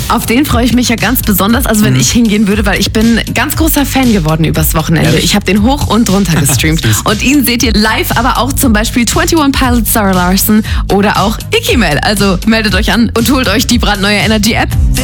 Auf den freue ich mich ja ganz besonders, also wenn ich hingehen würde, weil ich bin ganz großer Fan geworden übers Wochenende. Ehrlich? Ich habe den hoch und runter gestreamt. Und ihn seht ihr live, aber auch zum Beispiel 21 Pilots, Sarah Larson oder auch Icky Mel. Also meldet euch an und holt euch die brandneue Energy App.